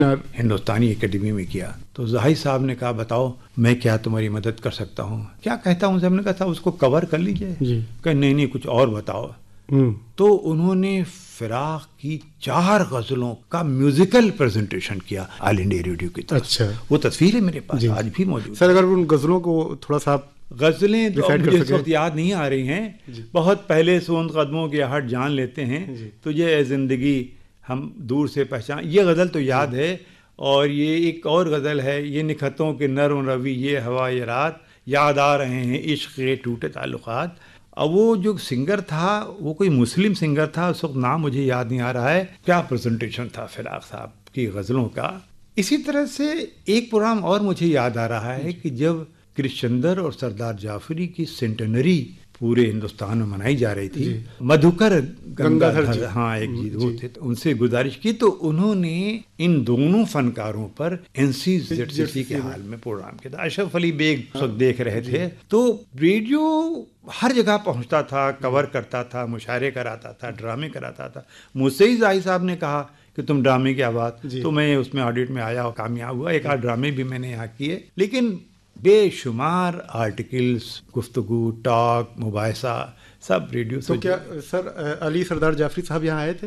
हिंदुस्तानी academy में किया। तो जाहिद साहब ने कहा बताओ मैं क्या तुम्हारी मदद कर सकता हूँ, क्या कहता हूँ। हमने कहा था उसको कवर कर लीजिए। कहा नहीं कुछ और बताओ। तो उन्होंने फिराक की 4 गजलों का म्यूजिकल प्रेजेंटेशन किया ऑल इंडिया रेडियो की तरफ। अच्छा, वो तस्वीर है मेरे पास आज भी मौजूद। सर अगर उन गजलों को थोड़ा सा गजलें तो मुझे इस वक्त याद नहीं आ रही हैं, बहुत पहले से उन कदमों के हट जान लेते हैं तुझे ए जिंदगी हम दूर से पहचान, ये गज़ल तो याद है। और ये एक और गज़ल है, ये निखतों के नर्म रवि ये हवा ये रात याद आ रहे हैं इश्क के टूटे ताल्लुकात। अब वो जो सिंगर था वो कोई मुस्लिम सिंगर था, उस वक्त नाम मुझे याद नहीं आ रहा है। क्या प्रेजेंटेशन था फिराक साहब की गज़लों का। इसी तरह से एक प्रोग्राम और मुझे याद आ रहा है कि जब कृष्णचंद्र और सरदार जाफरी की सेंटेनरी पूरे हिंदुस्तान में मनाई जा रही थी, मधुकर गंगाधर हाँ एक जी वो थे, तो उनसे गुजारिश की तो उन्होंने इन दोनों फनकारों पर NCZCC के हाल में प्रोग्राम किया था। अशरफ अली बेग सब देख रहे थे। तो रेडियो हर जगह पहुंचता था, कवर करता था, मुशायरे कराता था, ड्रामे कराता था। मुझसे ही जाहिद साहब ने कहा कि तुम ड्रामे की आवाज़, तो मैं उसमें ऑडिट में आया और कामयाब हुआ। एक आध ड्रामे भी मैंने यहाँ किए, लेकिन बेशुमार आर्टिकल्स, गुफ्तगू, टॉक, मुबाहिसा सब रेडियो। तो क्या सर अली सरदार जाफरी साहब यहाँ आए थे?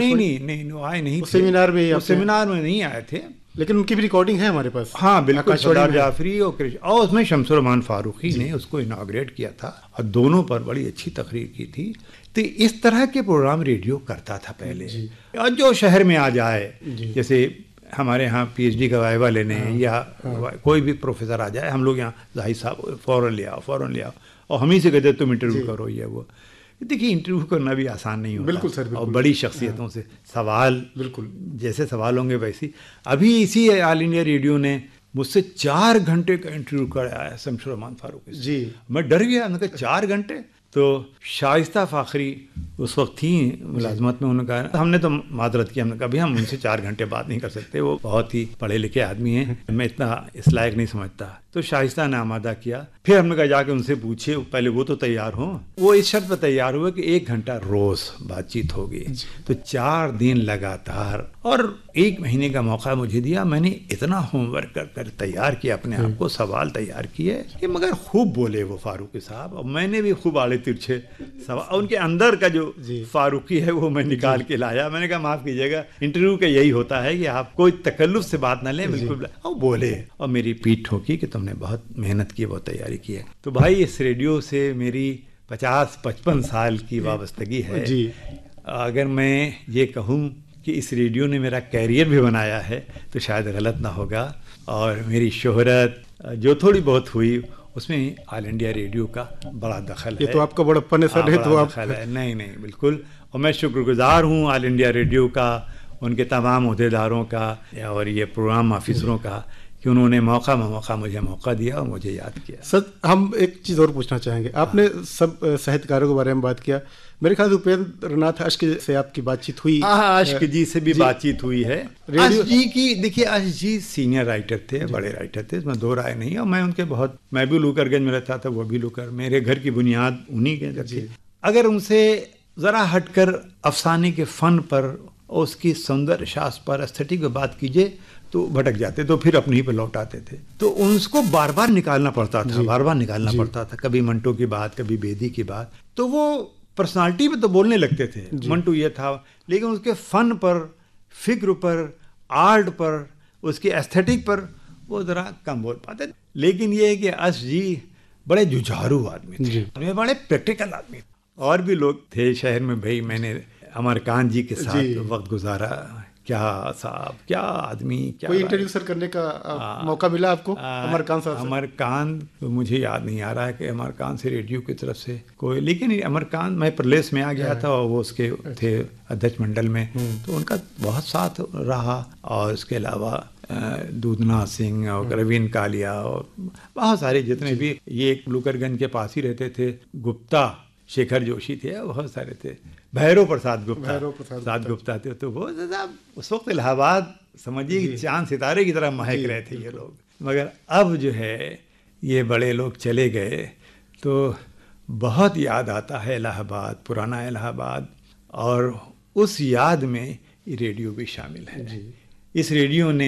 नहीं आए नहीं थे। सेमिनार में नहीं आए थे, लेकिन उनकी भी रिकॉर्डिंग है हमारे पास। हाँ बिल्कुल, सरदार जाफरी और उसमें शमसुर रहमान फारूकी ने उसको इनॉग्रेट किया था और दोनों पर बड़ी अच्छी तकरीर की थी। तो इस तरह के प्रोग्राम रेडियो करता था पहले। और जो शहर में आ जाए, जैसे हमारे यहाँ PhD का वाइवा लेने या कोई भी प्रोफेसर आ जाए, हम लोग यहाँ जाहिद साहब फ़ौरन ले आओ और हम ही से कहते तुम इंटरव्यू करो या वो। देखिए इंटरव्यू करना भी आसान नहीं होता। बिल्कुल सर, बिल्कुल। और बड़ी शख्सियतों से सवाल, बिल्कुल जैसे सवाल होंगे वैसी। अभी इसी ऑल इंडिया रेडियो ने मुझसे 4 घंटे का इंटरव्यू कराया शमसुर रहमान फारूकी जी। मैं डर गया, मैंने कहा 4 घंटे। तो शाइस्ता फाखरी उस वक्त थी मुलाजमत में, उन्होंने कहा, हमने तो माजरत की, हमने कहा भाई हम उनसे 4 घंटे बात नहीं कर सकते, वो बहुत ही पढ़े लिखे आदमी हैं, मैं इतना इस लायक नहीं समझता। तो शाइस्ता ने आमादा किया। फिर हमने कहा जाके उनसे पूछे, पहले वो तो तैयार हों। वो इस शर्त पर तैयार हुए कि 1 घंटा रोज बातचीत होगी। तो 4 दिन लगातार और 1 महीने का मौका मुझे दिया। मैंने इतना होमवर्क कर तैयार किया अपने आप को, सवाल तैयार किए कि मगर खूब बोले वो फारूकी साहब। और मैंने भी खूब आड़े तिरछे सवाल, उनके अंदर का जो फारूकी है वो मैं निकाल के लाया। मैंने कहा माफ कीजिएगा, इंटरव्यू का यही होता है कि आप कोई तकल्लुफ से बात ना लें, बिल्कुल। और बोले और मेरी पीठ ठोकी कि तुमने बहुत मेहनत की, बहुत तैयारी की है। तो भाई इस रेडियो से मेरी 50-55 साल की वाबस्तगी है जी। अगर मैं ये कहूँ कि इस रेडियो ने मेरा कैरियर भी बनाया है तो शायद गलत ना होगा। और मेरी शोहरत जो थोड़ी बहुत हुई उसमें ऑल इंडिया रेडियो का बड़ा दखल है। ये तो आपका बड़प्पन है सर, है तो आप दखल है। नहीं बिल्कुल। और मैं शुक्रगुजार हूँ ऑल इंडिया रेडियो का, उनके तमाम ओहदेदारों का और ये प्रोग्राम ऑफिसरों का कि उन्होंने मुझे मौका दिया और मुझे याद किया। सर हम एक चीज़ और पूछना चाहेंगे। आपने सब साहित्यकारों के बारे में बात किया, मेरे ख्याल से उपेंद्र नाथ अश्क से आपकी बातचीत हुई? हाँ, अश्क जी से भी बातचीत हुई है। अश्क जी की, देखिए अश्क जी सीनियर राइटर थे, बड़े राइटर थे, इसमें दो राय नहीं है। और मैं उनके बहुत, मैं भी लूकरगंज में रहता था, वो भी लूकर, मेरे घर की बुनियाद उन्हीं के घर थी। अगर उनसे ज़रा हटकर अफसाने के फ़न पर और उसकी सौंदर्य शास्त्र पर, एस्थेटिक पर बात कीजिए तो भटक जाते, तो फिर अपने ही पे लौट आते थे। तो उनको बार बार निकालना पड़ता था, कभी मंटो की बात, कभी बेदी की बात। तो वो पर्सनालिटी पे तो बोलने लगते थे, मंटू ये था, लेकिन उसके फन पर, फिक्र पर, आर्ट पर, उसके एस्थेटिक पर वो ज़रा कम बोल पाते। लेकिन ये है कि अश जी बड़े जुझारू आदमी थे, बड़े प्रैक्टिकल आदमी। और भी लोग थे शहर में, भाई मैंने अमरकांत जी के साथ वक्त गुजारा। क्या साहब, क्या आदमी, क्या। कोई इंटरव्यू सर करने का मौका मिला आपको अमरकांत साहब से? अमरकांत मुझे याद नहीं आ रहा है कि अमरकांत से रेडियो की तरफ से कोई, लेकिन अमरकांत मैं प्रलेस में आ गया था और वो उसके थे अध्यक्ष मंडल में, तो उनका बहुत साथ रहा। और इसके अलावा दूधनाथ सिंह और रवीन कालिया और बहुत सारे जितने भी, ये एक लूकरगंज के पास ही रहते थे, गुप्ता शेखर जोशी थे, बहुत सारे थे, भैरव प्रसाद गुप्ता थे। तो वो उस वक्त इलाहाबाद समझिए चांद सितारे की तरह महक रहे थे ये लोग। मगर अब जो है ये बड़े लोग चले गए तो बहुत याद आता है इलाहाबाद, पुराना इलाहाबाद। और उस याद में ये रेडियो भी शामिल है। इस रेडियो ने